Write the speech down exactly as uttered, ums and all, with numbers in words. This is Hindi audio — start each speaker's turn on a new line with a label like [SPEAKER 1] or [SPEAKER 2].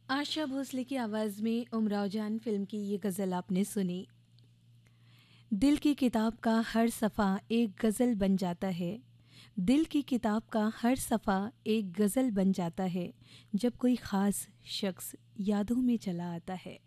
[SPEAKER 1] आशा भोसले की आवाज़ में उमराव जान फ़िल्म की ये गज़ल आपने सुनी। दिल की किताब का हर सफ़ा एक गज़ल बन जाता है। दिल की किताब का हर सफ़ा एक गज़ल बन जाता है जब कोई ख़ास शख्स यादों में चला आता है।